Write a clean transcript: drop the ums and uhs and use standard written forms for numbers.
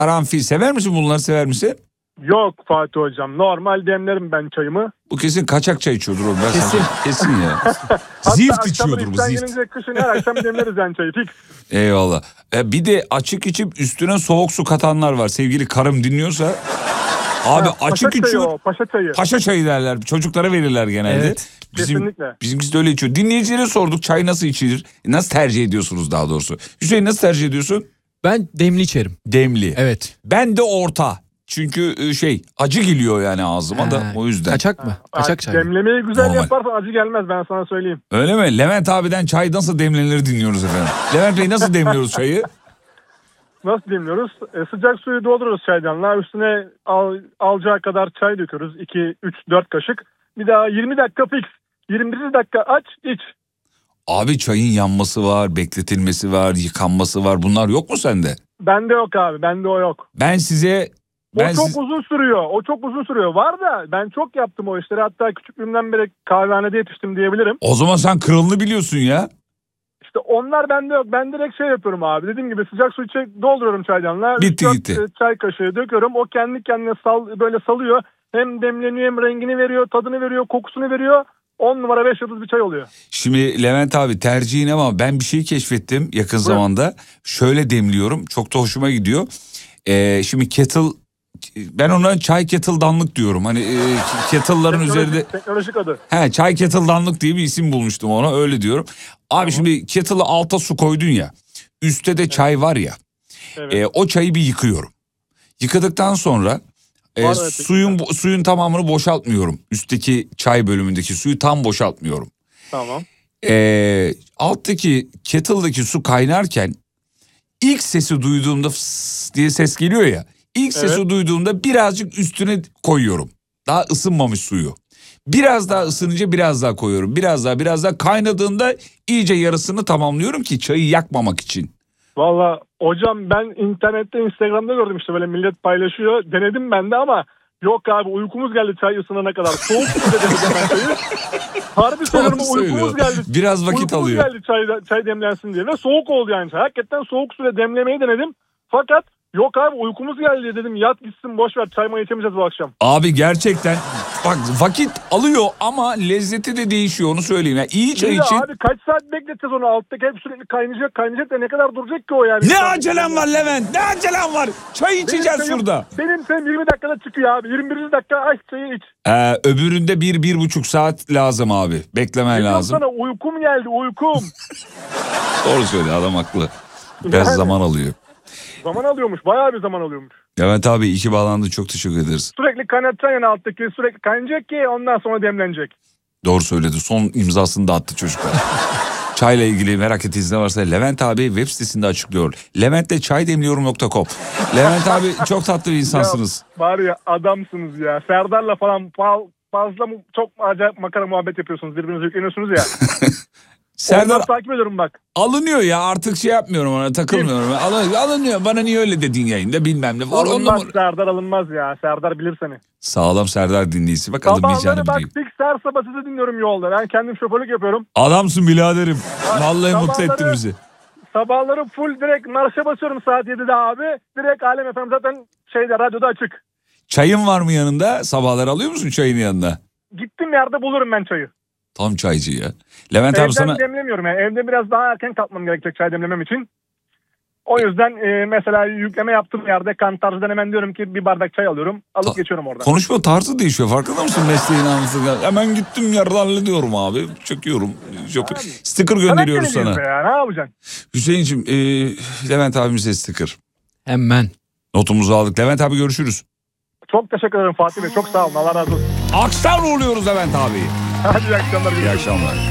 karanfil sever misin, bunları sever misin? Yok Fatih Hocam, normal demlerim ben çayımı. Bu kesin kaçak çay içiyordur oğlum. Kesin ya. Hatta Zift içiyordur bu, zift. gelince kışın her akşam demleriz yani çayı, fix. Eyvallah. Bir de açık içip üstüne soğuk su katanlar var. Sevgili karım dinliyorsa. Abi açık içiyor. Paşa çayı. Paşa çayı derler. Çocuklara verirler genelde. Evet. Kesinlikle. Bizimkisi de öyle içiyor. Dinleyicilere sorduk çay nasıl içilir? Nasıl tercih ediyorsunuz daha doğrusu? Hüseyin nasıl tercih ediyorsun? Ben demli içerim. Demli. Evet. Ben de orta. Çünkü acı geliyor yani ağzıma da o yüzden. Kaçak mı? Kaçak çay. Demlemeyi güzel Normal. yaparsan acı gelmez, ben sana söyleyeyim. Öyle mi? Levent abiden çay nasıl demlenir dinliyoruz efendim. Levent Bey nasıl demliyoruz çayı? Nasıl demliyoruz? Sıcak suyu doldururuz çaydanlığa. Üstüne alacağı kadar çay döküyoruz. 2, 3, 4 kaşık. Bir daha 20 dakika fix. 21 dakika aç, iç. Abi çayın yanması var, bekletilmesi var, yıkanması var. Bunlar yok mu sende? Bende yok abi. Bende o yok. Uzun sürüyor. O çok uzun sürüyor. Var da ben çok yaptım o işleri. Hatta küçüklüğümden beri kahvehanede yetiştim diyebilirim. O zaman sen kralını biliyorsun ya. İşte onlar bende yok. Ben direkt yapıyorum abi. Dediğim gibi sıcak suyu dolduruyorum çaydanlığa. Bitti gitti. Çay kaşığı döküyorum. O kendi kendine böyle salıyor. Hem demleniyor, hem rengini veriyor, tadını veriyor, kokusunu veriyor. 10 numara 5 yıldız bir çay oluyor. Şimdi Levent abi tercihin, ama ben bir şey keşfettim yakın zamanda. Şöyle demliyorum. Çok da hoşuma gidiyor. Şimdi kettle, ben ona çay kettle'danlık diyorum. Hani kettle'ların üzerinde. Teknolojik adı. Çay kettle'danlık diye bir isim bulmuştum ona, öyle diyorum. Abi şimdi kettle'ı alta su koydun ya. Üstte de çay var ya. Evet. O çayı bir yıkıyorum. Yıkadıktan sonra suyun tamamını boşaltmıyorum. Üstteki çay bölümündeki suyu tam boşaltmıyorum. Tamam. Alttaki kettle'daki su kaynarken ilk sesi duyduğumda fıs diye ses geliyor ya. İlk sesi duyduğumda birazcık üstüne koyuyorum. Daha ısınmamış suyu. Biraz daha ısınınca biraz daha koyuyorum. Biraz daha kaynadığında iyice yarısını tamamlıyorum ki çayı yakmamak için. Valla hocam, ben internette, Instagram'da gördüm işte, böyle millet paylaşıyor. Denedim ben de ama yok abi, uykumuz geldi çay ısınana kadar. Soğuk su denedim ben çayı. Harbi söylüyorum, uykumuz geldi. Biraz vakit alıyor. Uykumuz geldi çay demlensin diye. Ve soğuk oldu yani. Hakikaten soğuk suyla demlemeyi denedim. Fakat yok abi, uykumuz geldi dedim. Yat gitsin, boş ver, çay mı içemeyeceğiz bu akşam. Abi gerçekten bak, vakit alıyor ama lezzeti de değişiyor, onu söyleyeyim. Yani iyi çay için. Abi kaç saat bekleteceğiz onu? Alttaki hep sürekli kaynayacak da ne kadar duracak ki o yani? Ne acelem var Levent? Ne acelem var? Çay içeceğiz şurada. Benim 20 dakikada çıkıyor abi. 21. dakika aç çayı iç. Öbüründe 1,5 saat lazım abi. Beklemen lazım. Sana uykum geldi, uykum. Doğru söylüyor, adam haklı. Biraz zaman alıyor. Zaman alıyormuş. Bayağı bir zaman alıyormuş. Evet abi, iyi ki bağlandı. Çok teşekkür ederiz. Sürekli kaynatacaksın yani, alttaki sürekli kaynayacak ki ondan sonra demlenecek. Doğru söyledi. Son imzasını da attı çocuklar. Çayla ilgili merak ettiğiniz ne varsa Levent abi web sitesinde açıklıyor. Levent'le-çaydemliyorum.com. Levent abi çok tatlı bir insansınız. Ya, var ya, adamsınız ya. Serdar'la falan fazla çok acayip makara muhabbet yapıyorsunuz. Birbirinize yükleniyorsunuz ya. Serdar onları takip ediyorum bak. Alınıyor ya, artık yapmıyorum ona, takılmıyorum. Alınıyor, bana niye öyle dedin yayında bilmem ne. Alınmaz Serdar, alınmaz ya. Serdar bilir seni. Sağlam Serdar dinleyicisi. Bak alınmayacağını biliyor. Bak fix her sabah sizi dinliyorum yolda. Ben kendim şoförlük yapıyorum. Adamsın biraderim. Vallahi mutlu ettin bizi. Sabahları full direkt marşa basıyorum saat 7'de abi. Direkt Alem FM zaten radyoda açık. Çayın var mı yanında? Sabahları alıyor musun çayın yanında? Gittim yerde bulurum ben çayı. Tam çaycı ya. Levent Evden abi sana... demlemiyorum yani. Evde biraz daha erken kalkmam gerekecek çay demlemem için. O yüzden mesela yükleme yaptığım yerde Kantarcı'dan hemen diyorum ki bir bardak çay alıyorum. Alıp geçiyorum oradan. Konuşma tarzı değişiyor, farkında mısın mesleğin anlamında? Hemen gittim yerde hallediyorum abi. Çekiyorum. Sticker gönderiyoruz sana. Ya, ne yapacaksın? Hüseyin'cim Levent abimize sticker. Hemen. Notumuzu aldık. Levent abi görüşürüz. Çok teşekkür ederim Fatih Bey. Çok sağ olun. Allah razı olsun. Akşam uğurluyoruz Levent abi. Hadi iyi akşamlar. İyi akşamlar.